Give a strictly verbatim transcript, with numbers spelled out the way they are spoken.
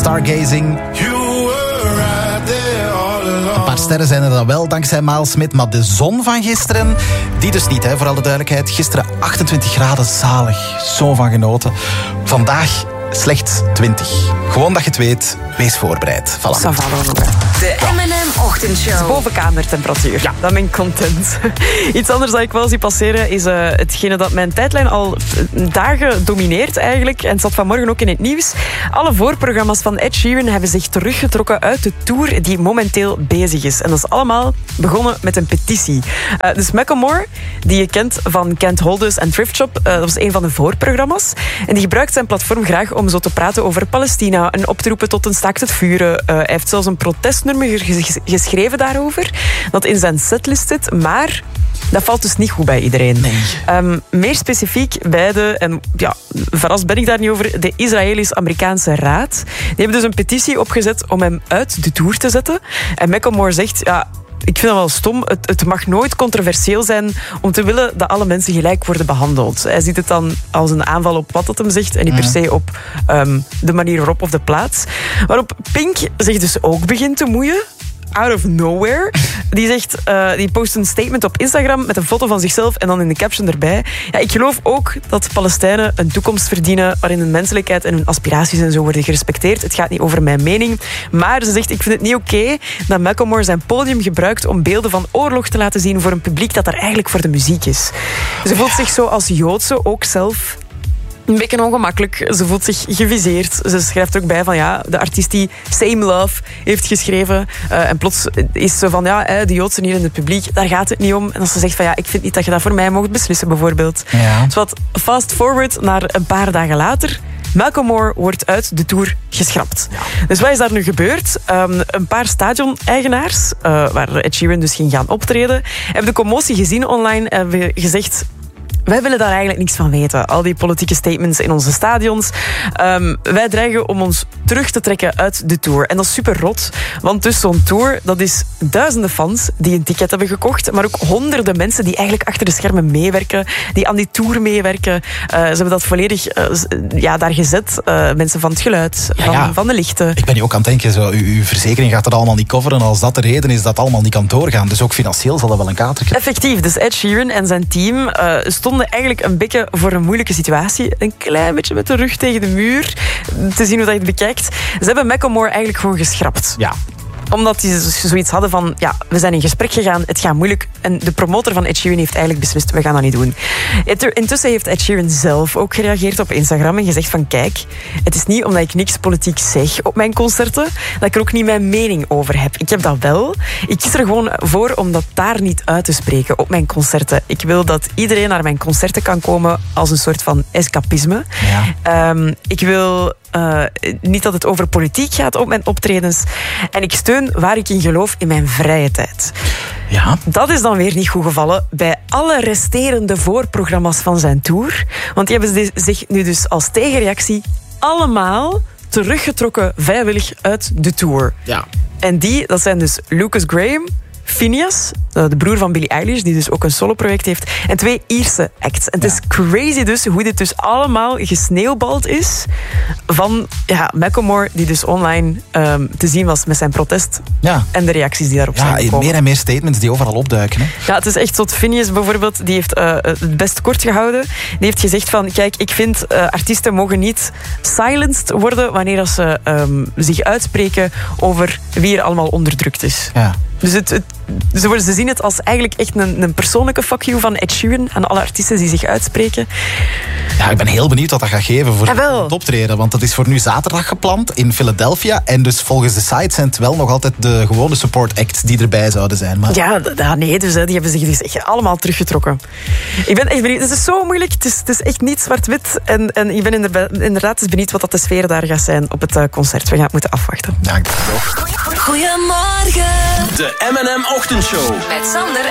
Stargazing. Een paar sterren zijn er dan wel, dankzij Miles Smith. Maar de zon van gisteren, die dus niet, hè, voor alle duidelijkheid. Gisteren achtentwintig graden, zalig. Zo van genoten. Vandaag slechts twintig. Gewoon dat je het weet, wees voorbereid. Voilà. De M en M-ochtendshow. Bovenkamertemperatuur. Ja. Dan ben ik content. Iets anders dat ik wel zie passeren is uh, hetgene dat mijn tijdlijn al dagen domineert eigenlijk. En het zat vanmorgen ook in het nieuws. Alle voorprogramma's van Ed Sheeran hebben zich teruggetrokken uit de tour die momenteel bezig is. En dat is allemaal begonnen met een petitie. Uh, dus Macklemore, die je kent van Can't Hold Us en Thrift Shop, uh, dat was een van de voorprogramma's. En die gebruikt zijn platform graag om zo te praten over Palestina en op te roepen tot een staakt het vuren. Uh, hij heeft zelfs een protestnummer ges- geschreven daarover, dat in zijn setlist zit, maar dat valt dus niet goed bij iedereen. Nee. Um, meer specifiek bij de, en ja, verrast ben ik daar niet over, de Israëlisch-Amerikaanse Raad. Die hebben dus een petitie opgezet om hem uit de tour te zetten. En Macklemore zegt, ja, ik vind dat wel stom. Het, het mag nooit controversieel zijn om te willen dat alle mensen gelijk worden behandeld. Hij ziet het dan als een aanval op wat het hem zegt en niet per se op um, de manier waarop of de plaats. Waarop Pink zich dus ook begint te moeien. Out of nowhere. Die zegt, uh, die post een statement op Instagram met een foto van zichzelf en dan in de caption erbij. Ja, ik geloof ook dat Palestijnen een toekomst verdienen waarin hun menselijkheid en hun aspiraties en zo worden gerespecteerd. Het gaat niet over mijn mening. Maar ze zegt, ik vind het niet oké okay dat Macklemore zijn podium gebruikt om beelden van oorlog te laten zien voor een publiek dat er eigenlijk voor de muziek is. Ze voelt zich zo als Joodse ook zelf een beetje ongemakkelijk. Ze voelt zich geviseerd. Ze schrijft er ook bij van ja, de artiest die Same Love heeft geschreven. Uh, en plots is ze van ja, de Joodsen hier in het publiek, daar gaat het niet om. En als ze zegt van ja, ik vind niet dat je dat voor mij mocht beslissen bijvoorbeeld. Ja. Dus wat fast forward naar een paar dagen later. Macklemore wordt uit de tour geschrapt. Ja. Dus wat is daar nu gebeurd? Um, een paar stadion-eigenaars, uh, waar Ed Sheeran dus ging gaan optreden, hebben de commotie gezien online en hebben gezegd, wij willen daar eigenlijk niks van weten. Al die politieke statements in onze stadions. Um, wij dreigen om ons terug te trekken uit de tour. En dat is super rot. Want dus zo'n tour, dat is duizenden fans die een ticket hebben gekocht. Maar ook honderden mensen die eigenlijk achter de schermen meewerken. Die aan die tour meewerken. Uh, ze hebben dat volledig uh, ja, daar gezet. Uh, mensen van het geluid, ja, van, ja. van de lichten. Ik ben nu ook aan het denken, zo, uw, uw verzekering gaat dat allemaal niet coveren. Als dat de reden is dat het allemaal niet kan doorgaan. Dus ook financieel zal dat wel een kater krijgen. Effectief. Dus Ed Sheeran en zijn team uh, stonden eigenlijk een beetje voor een moeilijke situatie. Een klein beetje met de rug tegen de muur. Te zien hoe dat je het bekijkt. Ze hebben Macklemore eigenlijk gewoon geschrapt. Ja. Omdat die zoiets hadden van, ja, we zijn in gesprek gegaan, het gaat moeilijk. En de promotor van Ed Sheeran heeft eigenlijk beslist, we gaan dat niet doen. Intussen heeft Ed Sheeran zelf ook gereageerd op Instagram en gezegd van, kijk, het is niet omdat ik niks politiek zeg op mijn concerten, dat ik er ook niet mijn mening over heb. Ik heb dat wel. Ik kies er gewoon voor om dat daar niet uit te spreken op mijn concerten. Ik wil dat iedereen naar mijn concerten kan komen als een soort van escapisme. Ja. Um, ik wil Uh, niet dat het over politiek gaat op mijn optredens. En ik steun waar ik in geloof in mijn vrije tijd. Ja. Dat is dan weer niet goed gevallen bij alle resterende voorprogramma's van zijn tour. Want die hebben zich nu dus als tegenreactie allemaal teruggetrokken vrijwillig uit de tour. Ja. En die, dat zijn dus Lucas Graham, Phineas, de broer van Billie Eilish, die dus ook een soloproject heeft, en twee Ierse acts. En het ja. is crazy dus hoe dit dus allemaal gesneeuwbald is van ja, Macklemore, die dus online um, te zien was met zijn protest ja. en de reacties die daarop ja, zijn gekomen. Meer en meer statements die overal opduiken. Hè? Ja, het is echt tot Phineas bijvoorbeeld, die heeft uh, het best kort gehouden. Die heeft gezegd van, kijk, ik vind uh, artiesten mogen niet silenced worden wanneer ze um, zich uitspreken over wie er allemaal onderdrukt is. Ja. Dus het, het, ze, ze zien het als eigenlijk echt een, een persoonlijke fuck you van Ed Sheeran aan alle artiesten die zich uitspreken. Ja, ik ben heel benieuwd wat dat gaat geven voor Jawel. het optreden. Want dat is voor nu zaterdag gepland in Philadelphia. En dus volgens de site zijn het wel nog altijd de gewone support acts die erbij zouden zijn. Maar... Ja, d- nee, dus die hebben zich dus echt allemaal teruggetrokken. Ik ben echt benieuwd. Het is zo moeilijk. Het is, het is echt niet zwart-wit. En, en ik ben inderdaad, inderdaad eens benieuwd wat dat de sfeer daar gaat zijn op het uh, concert. We gaan het moeten afwachten. Dank. Goedemorgen. De M en M-ochtendshow. Met Sander